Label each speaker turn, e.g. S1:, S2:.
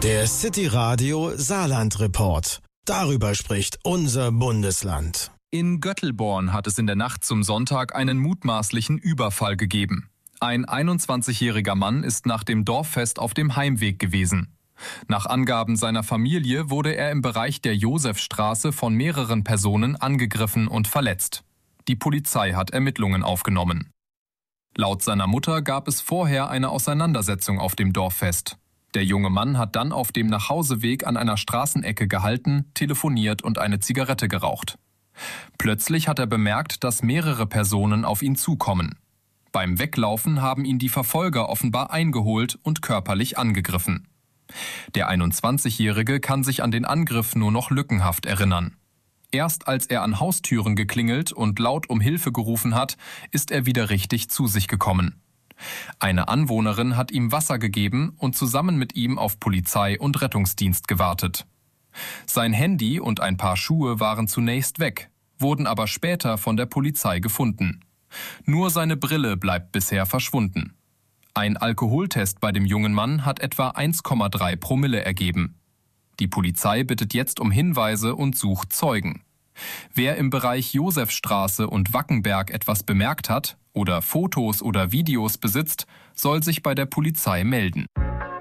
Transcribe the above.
S1: Der City Radio Saarland Report. Darüber spricht unser Bundesland.
S2: In Göttelborn hat es in der Nacht zum Sonntag einen mutmaßlichen Überfall gegeben. Ein 21-jähriger Mann ist nach dem Dorffest auf dem Heimweg gewesen. Nach Angaben seiner Familie wurde er im Bereich der Josefstraße von mehreren Personen angegriffen und verletzt. Die Polizei hat Ermittlungen aufgenommen. Laut seiner Mutter gab es vorher eine Auseinandersetzung auf dem Dorffest. Der junge Mann hat dann auf dem Nachhauseweg an einer Straßenecke gehalten, telefoniert und eine Zigarette geraucht. Plötzlich hat er bemerkt, dass mehrere Personen auf ihn zukommen. Beim Weglaufen haben ihn die Verfolger offenbar eingeholt und körperlich angegriffen. Der 21-Jährige kann sich an den Angriff nur noch lückenhaft erinnern. Erst als er an Haustüren geklingelt und laut um Hilfe gerufen hat, ist er wieder richtig zu sich gekommen. Eine Anwohnerin hat ihm Wasser gegeben und zusammen mit ihm auf Polizei und Rettungsdienst gewartet. Sein Handy und ein paar Schuhe waren zunächst weg, wurden aber später von der Polizei gefunden. Nur seine Brille bleibt bisher verschwunden. Ein Alkoholtest bei dem jungen Mann hat etwa 1,3 Promille ergeben. Die Polizei bittet jetzt um Hinweise und sucht Zeugen. Wer im Bereich Josefstraße und Wackenberg etwas bemerkt hat oder Fotos oder Videos besitzt, soll sich bei der Polizei melden.